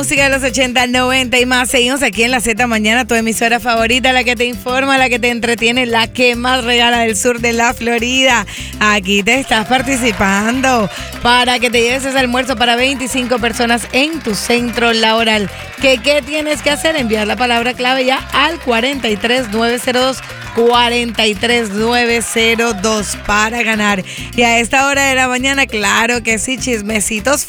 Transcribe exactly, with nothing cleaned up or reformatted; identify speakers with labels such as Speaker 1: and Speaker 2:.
Speaker 1: Música de los ochenta, noventa y más. Seguimos aquí en la Z Mañana, tu emisora favorita, la que te informa, la que te entretiene, la que más regala del sur de la Florida. Aquí te estás participando para que te lleves ese almuerzo para veinticinco personas en tu centro laboral. ¿Qué, qué tienes que hacer? Enviar la palabra clave ya al cuarenta y tres nueve cero dos. cuarenta y tres nueve cero dos para ganar. Y a esta hora de la mañana, claro que sí, chismecitos